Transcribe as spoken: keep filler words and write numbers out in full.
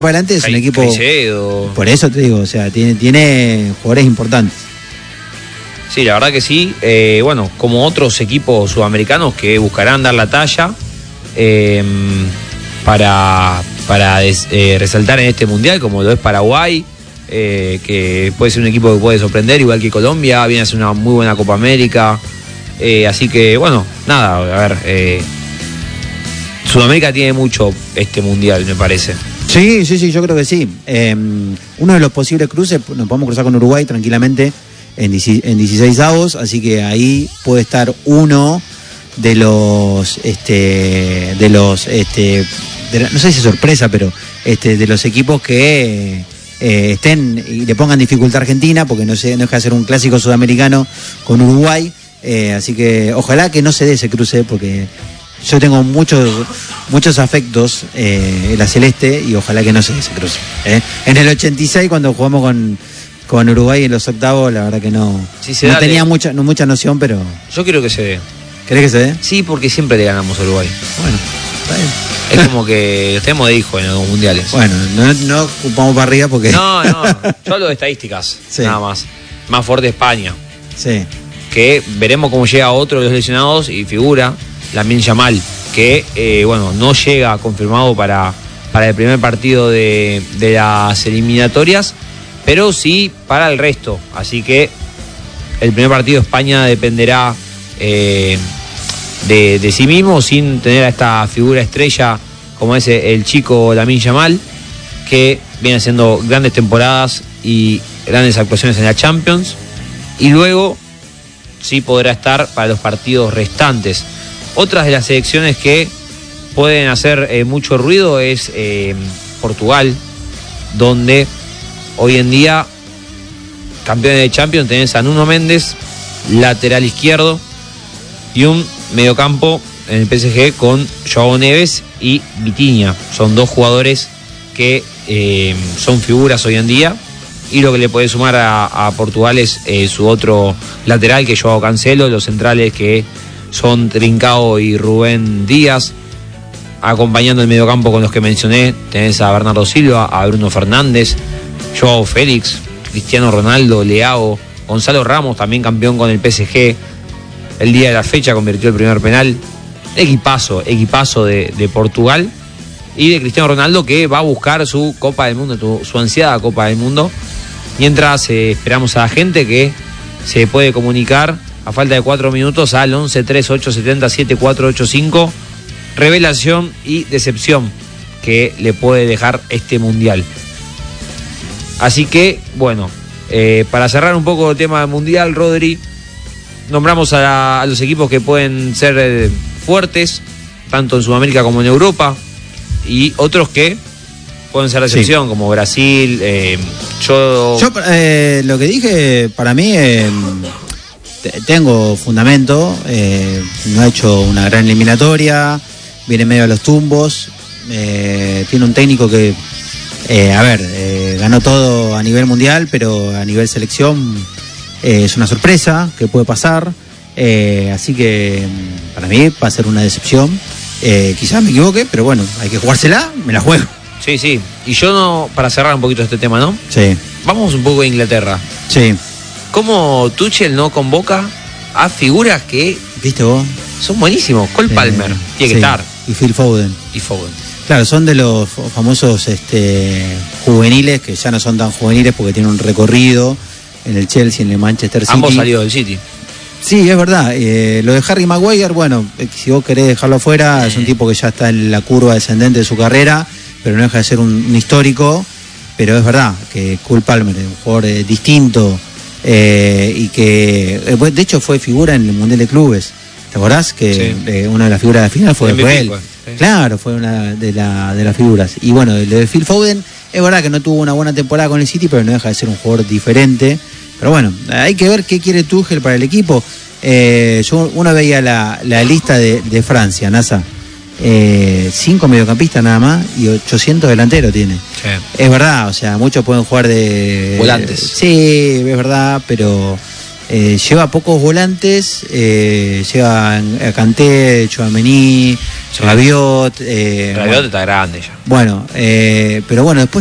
para adelante es un equipo. Caicedo. Por eso te digo, o sea, tiene, tiene jugadores importantes. Sí, la verdad que sí. Eh, bueno, como otros equipos sudamericanos que buscarán dar la talla eh, para, para des, eh, resaltar en este mundial, como lo es Paraguay, eh, que puede ser un equipo que puede sorprender, igual que Colombia, viene a hacer una muy buena Copa América. Eh, así que, bueno, nada, a ver. Eh, Sudamérica tiene mucho este mundial, me parece. Sí, sí, sí, yo creo que sí. Eh, uno de los posibles cruces, nos podemos cruzar con Uruguay tranquilamente en dieciséis avos, así que ahí puede estar uno de los, este, de los, este, de la, no sé si sorpresa, pero este, de los equipos que eh, estén y le pongan dificultad a Argentina, porque no se no deja de ser un clásico sudamericano con Uruguay, eh, así que ojalá que no se dé ese cruce, porque yo tengo muchos muchos afectos eh, en la celeste y ojalá que no se se cruce. ¿eh? En el ochenta y seis, cuando jugamos con, con Uruguay en los octavos, la verdad que no, sí, se no da, tenía le... mucha, no, mucha noción, pero... Yo quiero que se dé. ¿Querés que se dé? Sí, porque siempre le ganamos a Uruguay. Bueno, está bien. Es como que los tenemos de hijo en los mundiales. Bueno, no, no ocupamos para arriba porque... No, no, yo hablo de estadísticas, sí. Nada más. Más fuerte España. Sí. Que veremos cómo llega otro de los lesionados y figura Lamine Yamal, que eh, bueno, no llega confirmado para, para el primer partido de, de las eliminatorias, pero sí para el resto. Así que el primer partido de España dependerá eh, de, de sí mismo, sin tener a esta figura estrella como es el chico Lamine Yamal, que viene haciendo grandes temporadas y grandes actuaciones en la Champions, y luego sí podrá estar para los partidos restantes. Otras de las selecciones que pueden hacer eh, mucho ruido es eh, Portugal, donde hoy en día, campeones de Champions, tenés a Nuno Méndez, lateral izquierdo, y un mediocampo en el P S G con Joao Neves y Vitinha. Son dos jugadores que eh, son figuras hoy en día, y lo que le puede sumar a, a Portugal es eh, su otro lateral, que es Joao Cancelo, los centrales que son Trincao y Rubén Díaz, acompañando el mediocampo con los que mencioné. Tenés a Bernardo Silva, a Bruno Fernández, Joao Félix, Cristiano Ronaldo, Leao, Gonzalo Ramos, también campeón con el P S G. El día de la fecha convirtió el primer penal. Equipazo, equipazo de, de Portugal. Y de Cristiano Ronaldo, que va a buscar su Copa del Mundo, su ansiada Copa del Mundo. Mientras eh, esperamos a la gente que se puede comunicar a falta de cuatro minutos al once treinta y ocho setenta siete cuatro ocho cinco. Revelación y decepción que le puede dejar este mundial. Así que, bueno, eh, para cerrar un poco el tema del mundial, Rodri, nombramos a, la, a los equipos que pueden ser eh, fuertes, tanto en Sudamérica como en Europa, y otros que pueden ser decepción, sí, como Brasil. Eh, yo, yo eh, lo que dije, para mí... Eh... tengo fundamento, eh, no ha hecho una gran eliminatoria, viene medio a los tumbos, eh, tiene un técnico que, eh, a ver, eh, ganó todo a nivel mundial, pero a nivel selección eh, es una sorpresa que puede pasar, eh, así que para mí va a ser una decepción, eh, quizás me equivoque, pero bueno, hay que jugársela, me la juego. Sí, sí, y yo no, para cerrar un poquito este tema, ¿no? Sí. Vamos un poco a Inglaterra. Sí. ¿Cómo Tuchel no convoca a figuras que... ¿Viste vos? Son buenísimos. Cole eh, Palmer tiene sí, que estar. Y Phil Foden. Y Foden. Claro, son de los famosos este, juveniles, que ya no son tan juveniles porque tienen un recorrido en el Chelsea, en el Manchester City. Ambos salió del City. Sí, es verdad. Eh, lo de Harry Maguire, bueno, si vos querés dejarlo afuera, eh. es un tipo que ya está en la curva descendente de su carrera, pero no deja de ser un, un histórico. Pero es verdad que Cole Palmer es un jugador eh, distinto, Eh, y que eh, de hecho fue figura en el Mundial de Clubes. ¿Te acordás? Que sí. eh, una de las figuras de final fue, fue él. Sí. Claro, fue una de, la, de las figuras. Y bueno, lo de Phil Foden, es verdad que no tuvo una buena temporada con el City, pero no deja de ser un jugador diferente. Pero bueno, hay que ver qué quiere Tuchel para el equipo. Eh, yo uno veía la, la lista de, de Francia, NASA. Eh, cinco mediocampistas nada más y ochocientos delanteros tiene. Sí. Es verdad, o sea, muchos pueden jugar de volantes. Sí, es verdad, pero Eh, lleva pocos volantes, eh, lleva a Kanté, Tchouaméni, Sí. Rabiot. Eh, Rabiot bueno, está grande ya. Bueno, eh, pero bueno, después